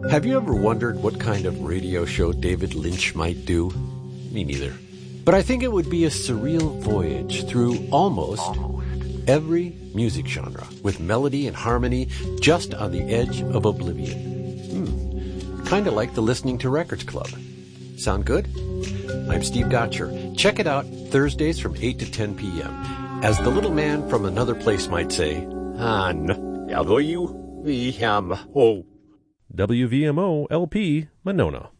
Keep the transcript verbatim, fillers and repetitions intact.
Have you ever wondered what kind of radio show David Lynch might do? Me neither. But I think it would be a surreal voyage through almost, almost every music genre, with melody and harmony just on the edge of oblivion. Hmm. Kind of like the Listening to Records Club. Sound good? I'm Steve Gotcher. Check it out Thursdays from eight to ten p.m. As the little man from another place might say, Han, W V M O. W V M O L P, Monona.